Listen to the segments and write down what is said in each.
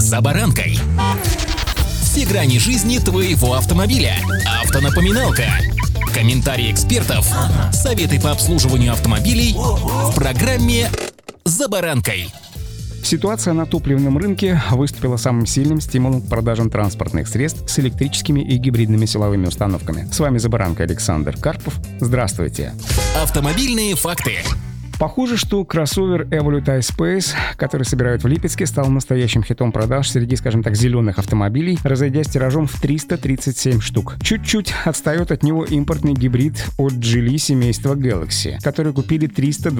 «За баранкой». Все грани жизни твоего автомобиля. Автонапоминалка. Комментарии экспертов. Советы по обслуживанию автомобилей в программе «За баранкой». Ситуация на топливном рынке выступила самым сильным стимулом к продажам транспортных средств с электрическими и гибридными силовыми установками. С вами «За баранкой» Александр Карпов. Здравствуйте. Автомобильные факты. Похоже, что кроссовер Evolute I-Space, который собирают в Липецке, стал настоящим хитом продаж среди, скажем так, зеленых автомобилей, разойдясь тиражом в 337 штук. Чуть-чуть отстает от него импортный гибрид от Geely семейства Galaxy, который купили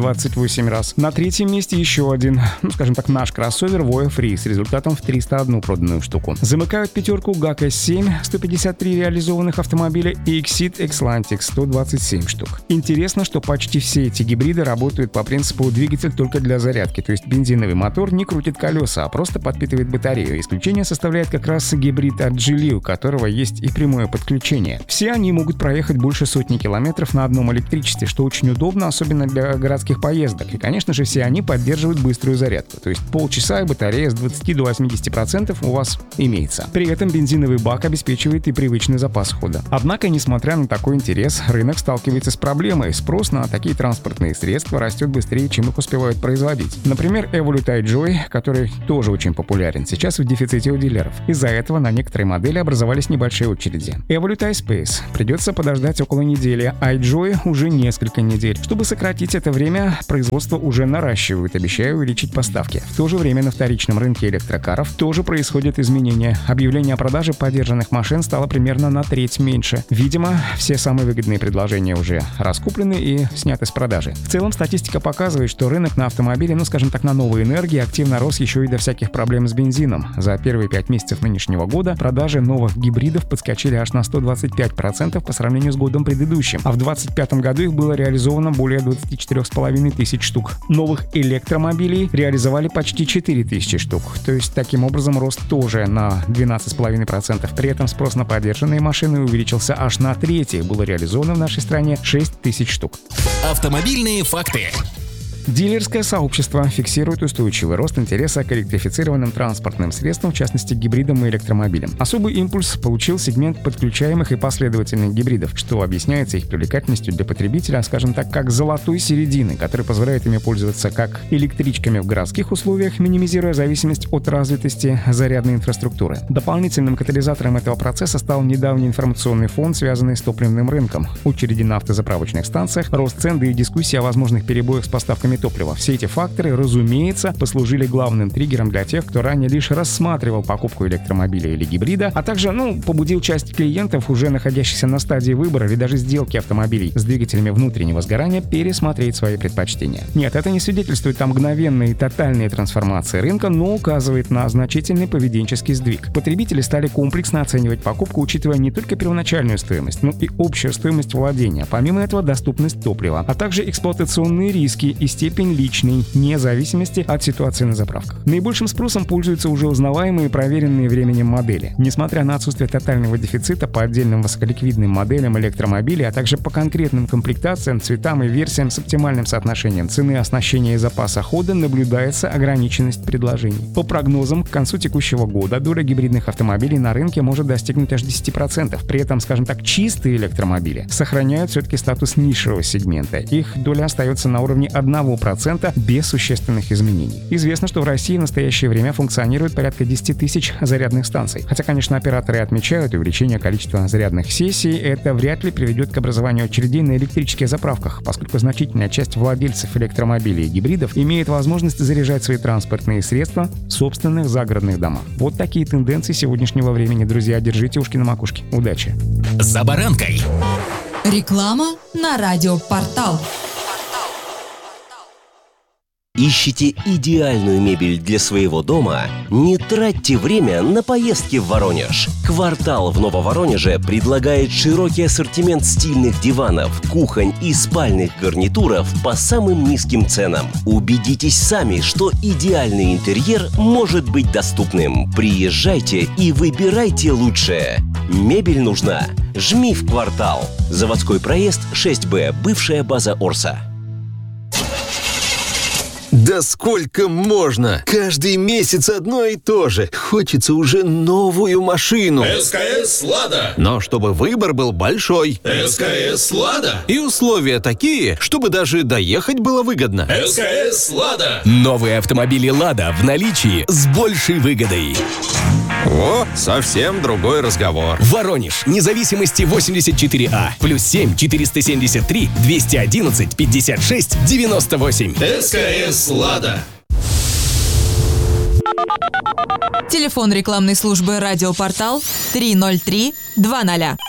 328 раз. На третьем месте еще один, скажем так, наш кроссовер Voya Free с результатом в 301 проданную штуку. Замыкают пятерку GAC S7, 153 реализованных автомобиля, и Exit Xlantic, 127 штук. Интересно, что почти все эти гибриды работают по принципу двигатель только для зарядки, то есть бензиновый мотор не крутит колеса, а просто подпитывает батарею. Исключение составляет как раз гибрид от Geely, у которого есть и прямое подключение. Все они могут проехать больше сотни километров на одном электричестве, что очень удобно, особенно для городских поездок. И, конечно же, все они поддерживают быструю зарядку, то есть полчаса и батарея с 20 до 80% у вас имеется. При этом бензиновый бак обеспечивает и привычный запас хода. Однако, несмотря на такой интерес, рынок сталкивается с проблемой. Спрос на такие транспортные средства растет быстрее, чем их успевают производить. Например, Evolute iJoy, который тоже очень популярен, сейчас в дефиците у дилеров. Из-за этого на некоторые модели образовались небольшие очереди. Evolute iSpace придется подождать около недели, iJoy уже несколько недель. Чтобы сократить это время, производство уже наращивают, обещая увеличить поставки. В то же время на вторичном рынке электрокаров тоже происходят изменения. Объявление о продаже подержанных машин стало примерно на треть меньше. Видимо, все самые выгодные предложения уже раскуплены и сняты с продажи. В целом, статистика показывает, что рынок на автомобили, скажем так, на новой энергии активно рос еще и до всяких проблем с бензином. За первые 5 месяцев нынешнего года продажи новых гибридов подскочили аж на 125% по сравнению с годом предыдущим, а в 2025 году их было реализовано более 24,5 тысяч штук. Новых электромобилей реализовали почти 4 тысячи штук, то есть таким образом рост тоже на 12,5%. При этом спрос на подержанные машины увеличился аж на треть, было реализовано в нашей стране 6 тысяч штук. Автомобильные факты. Дилерское сообщество фиксирует устойчивый рост интереса к электрифицированным транспортным средствам, в частности гибридам и электромобилям. Особый импульс получил сегмент подключаемых и последовательных гибридов, что объясняется их привлекательностью для потребителя, скажем так, как золотой середины, который позволяет ими пользоваться как электричками в городских условиях, минимизируя зависимость от развитости зарядной инфраструктуры. Дополнительным катализатором этого процесса стал недавний информационный фон, связанный с топливным рынком, очереди на автозаправочных станциях, рост цен, да и дискуссии о возможных перебоях с поставками топлива. Все эти факторы, разумеется, послужили главным триггером для тех, кто ранее лишь рассматривал покупку электромобиля или гибрида, а также, побудил часть клиентов, уже находящихся на стадии выбора или даже сделки автомобилей с двигателями внутреннего сгорания, пересмотреть свои предпочтения. Нет, это не свидетельствует о мгновенной и тотальной трансформации рынка, но указывает на значительный поведенческий сдвиг. Потребители стали комплексно оценивать покупку, учитывая не только первоначальную стоимость, но и общую стоимость владения. Помимо этого, доступность топлива, а также эксплуатационные риски и степень личной независимости от ситуации на заправках. Наибольшим спросом пользуются уже узнаваемые и проверенные временем модели. Несмотря на отсутствие тотального дефицита по отдельным высоколиквидным моделям электромобилей, а также по конкретным комплектациям, цветам и версиям с оптимальным соотношением цены, оснащения и запаса хода, наблюдается ограниченность предложений. По прогнозам, к концу текущего года доля гибридных автомобилей на рынке может достигнуть аж 10%. При этом, скажем так, чистые электромобили сохраняют все-таки статус нишевого сегмента. Их доля остается на уровне 1% без существенных изменений. Известно, что в России в настоящее время функционирует порядка 10 тысяч зарядных станций. Хотя, конечно, операторы отмечают, увеличение количества зарядных сессий это вряд ли приведет к образованию очередей на электрических заправках, поскольку значительная часть владельцев электромобилей и гибридов имеет возможность заряжать свои транспортные средства в собственных загородных домах. Вот такие тенденции сегодняшнего времени, друзья. Держите ушки на макушке. Удачи! За баранкой. Реклама на радиопортал. Ищете идеальную мебель для своего дома? Не тратьте время на поездки в Воронеж. «Квартал» в Нововоронеже предлагает широкий ассортимент стильных диванов, кухонь и спальных гарнитуров по самым низким ценам. Убедитесь сами, что идеальный интерьер может быть доступным. Приезжайте и выбирайте лучшее. Мебель нужна? Жми в «Квартал». Заводской проезд 6Б, бывшая база Орса. Да сколько можно? Каждый месяц одно и то же. Хочется уже новую машину. СКС «Лада». Но чтобы выбор был большой. СКС «Лада». И условия такие, чтобы даже доехать было выгодно. СКС «Лада». Новые автомобили «Лада» в наличии с большей выгодой. О, совсем другой разговор. Воронеж, независимости 84А, +7 473 211 56 98. СКС «Лада». Телефон рекламной службы «Радиопортал» 303 20.